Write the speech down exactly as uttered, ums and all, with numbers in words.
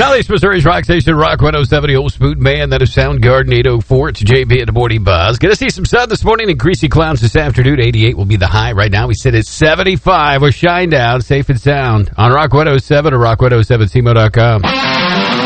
Southeast Missouri's Rock Station, Rock one oh seven, Old Spoon Man. That is Soundgarden eight oh four. It's J B at the Morning Buzz. Gonna see some sun this morning and greasy clouds this afternoon. eighty-eight will be the high. Right now we sit at seventy-five with Shinedown, safe and sound on Rock one oh seven or rock one oh seven C M O dot com.